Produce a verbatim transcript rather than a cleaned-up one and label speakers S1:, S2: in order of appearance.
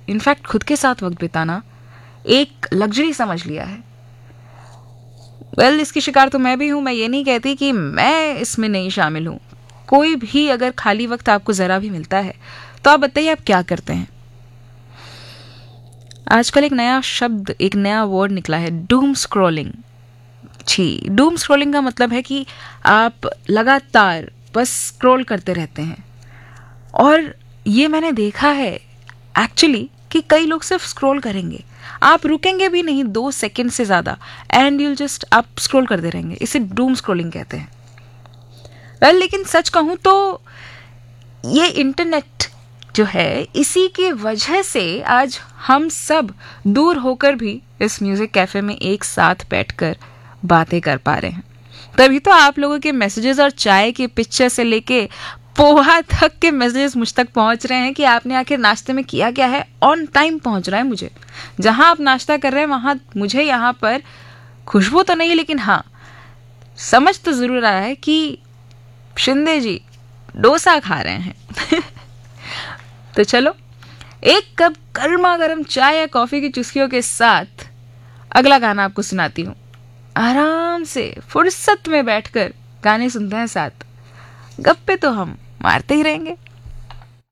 S1: In fact खुद के साथ वक्त बिताना एक लग्जरी समझ लिया है। वेल well, इसकी शिकार तो मैं भी हूं। मैं ये नहीं कहती कि मैं इसमें नहीं शामिल हूं। कोई भी अगर खाली वक्त आपको जरा भी मिलता है तो आप बताइए आप क्या करते हैं। आजकल एक नया शब्द, एक नया वर्ड निकला है, डूम स्क्रॉलिंग। जी, डूम स्क्रॉलिंग का मतलब है कि आप लगातार बस स्क्रॉल करते रहते हैं। और ये मैंने देखा है एक्चुअली कि कई लोग सिर्फ स्क्रॉल करेंगे, आप रुकेंगे भी नहीं दो सेकंड से ज़्यादा, एंड यूल जस्ट आप स्क्रॉल करते रहेंगे। इसे डूम स्क्रॉलिंग कहते हैं। वेल, लेकिन सच कहूँ तो ये इंटरनेट जो है, इसी की वजह से आज हम सब दूर होकर भी इस म्यूजिक कैफे में एक साथ बैठकर बातें कर पा रहे हैं। तभी तो आप लोगों के मैसेजेस और चाय के पिक्चर से लेके पोहा तक के मैसेजेस मुझ तक पहुंच रहे हैं कि आपने आखिर नाश्ते में किया क्या है। ऑन टाइम पहुंच रहा है मुझे। जहां आप नाश्ता कर रहे हैं वहां मुझे यहाँ पर खुशबू तो नहीं, लेकिन हाँ समझ तो जरूर रहा है कि शिंदे जी डोसा खा रहे हैं। तो चलो, एक कप गर्मा गर्म चाय या कॉफी की चुस्कियों के साथ अगला गाना आपको सुनाती हूँ। आराम से फुर्सत में बैठकर गाने सुनते हैं साथ, गप्पे तो हम मारते ही रहेंगे।